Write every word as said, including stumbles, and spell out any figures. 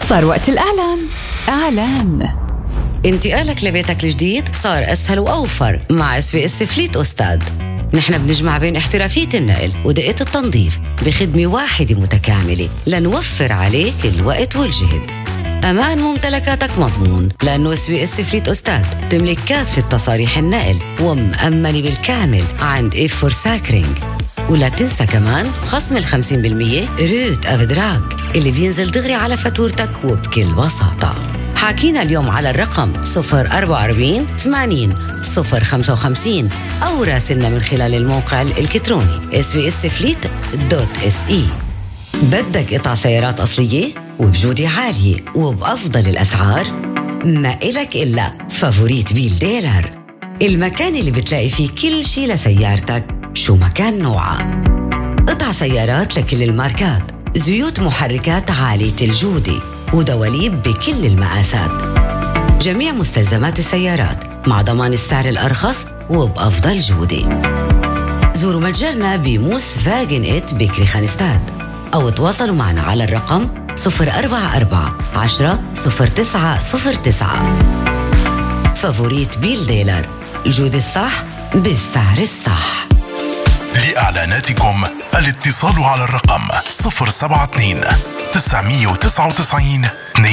صار وقت الإعلان. إعلان. انتقالك لبيتك الجديد صار أسهل وأوفر مع اس بي اس فليت أستاذ. نحن بنجمع بين احترافية النقل ودقة التنظيف بخدمة واحدة متكاملة لنوفر عليك الوقت والجهد. أمان ممتلكاتك مضمون لأنه اس بي اس فليت أستاذ تملك كافة تصاريح النقل ومأمنة بالكامل عند إف فور ساكرينج. ولا تنسى كمان خصم الخمسين بالمية روت أفدراك اللي بينزل دغري على فاتورتك وبكل بساطة. حاكينا اليوم على الرقم صفر أربعة أربعين ثمانين صفر خمسة وخمسين أو راسلنا من خلال الموقع الإلكتروني اس بي اس فليت دوت اس اي. بدك قطع سيارات أصلية وبجودة عالية وبأفضل الأسعار؟ ما إلك إلا فافوريت بيل ديلر، المكان اللي بتلاقي فيه كل شي لسيارتك شو مكان نوعها. قطع سيارات لكل الماركات، زيوت محركات عالية الجودة ودواليب بكل المقاسات، جميع مستلزمات السيارات مع ضمان السعر الأرخص وبأفضل جودة. زوروا متجرنا بموس فاجن إت بكري خانستاد أو تواصلوا معنا على الرقم صفر أربعة أربعة عشرة صفر تسعة صفر تسعة. فافوريت بيل ديلر، الجودة الصح بالسعر الصح. لإعلاناتكم الاتصال على الرقم صفر سبعة اثنين تسعمية وتسعة وتسعين